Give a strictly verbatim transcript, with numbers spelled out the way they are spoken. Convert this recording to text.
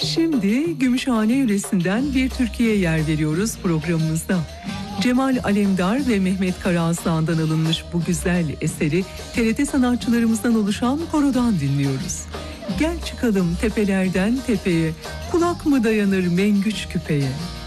Şimdi Gümüşhane yöresinden bir türküye yer veriyoruz programımızda. Cemal Alemdar ve Mehmet Karaaslan'dan alınmış bu güzel eseri T R T sanatçılarımızdan oluşan korodan dinliyoruz. Gel çıkalım tepelerden tepeye, kulak mı dayanır mengüç küpeye?